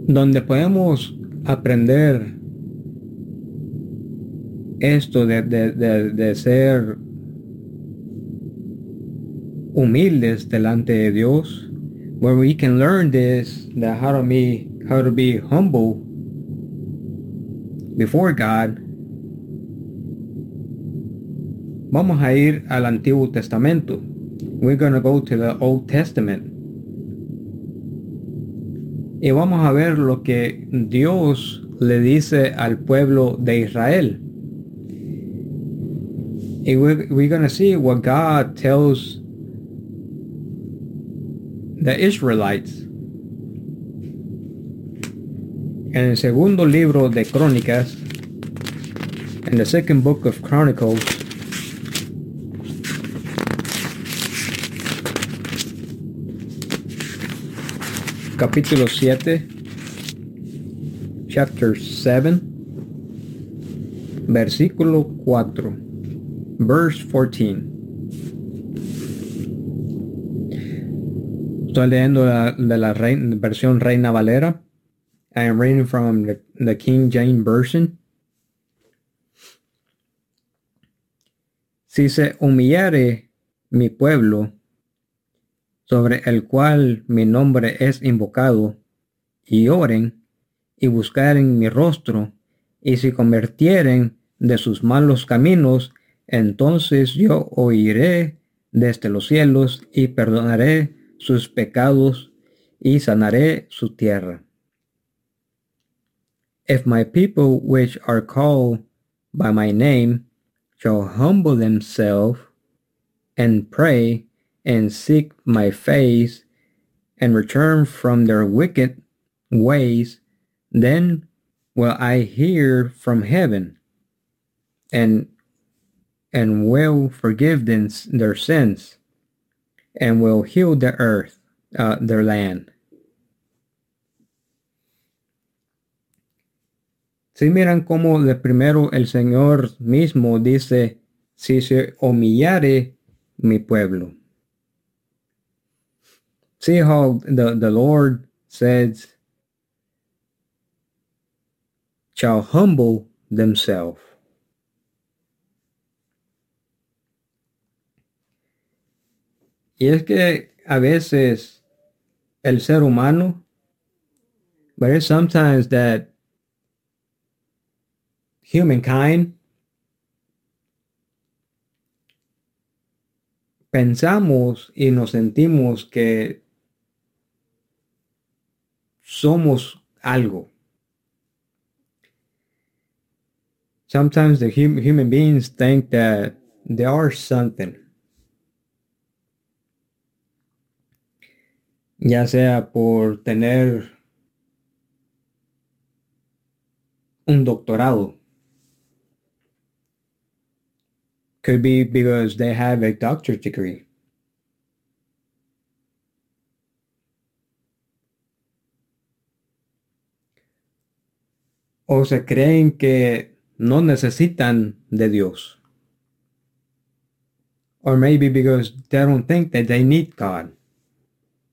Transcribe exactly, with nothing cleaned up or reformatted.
donde podemos aprender esto de, de, de, de ser humildes delante de Dios, where we can learn this, that how to be, how to be humble before God. Vamos a ir al Antiguo Testamento. We're going to go to the Old Testament. Y vamos a ver lo que Dios le dice al pueblo de Israel. And we're, we're going to see what God tells the Israelites. En el segundo libro de Crónicas, in the second book of Chronicles, capítulo siete, chapter seven, versículo cuatro, verse fourteen. Estoy leyendo la, de la rein, versión Reina Valera. I am reading from the, the King James Version. Si se humillare mi pueblo, sobre el cual mi nombre es invocado, y oren, y buscaren mi rostro, y se convirtieren de sus malos caminos, entonces yo oiré desde los cielos, y perdonaré sus pecados, y sanaré su tierra. If my people which are called by my name shall humble themselves, and pray, and seek my face, and return from their wicked ways, then will I hear from heaven, and and will forgive them their sins, and will heal the earth, uh, their land. Si miran cómo de primero el Señor mismo dice, si se humillare mi pueblo. See how the, the Lord says, shall humble themselves. Y es que a veces el ser humano, but it's sometimes that humankind, pensamos y nos sentimos que somos algo. Sometimes the hum, human beings think that they are something. Ya sea por tener un doctorado. Could be because they have a doctorate degree. O se creen que no necesitan de Dios. Or maybe because they don't think that they need God.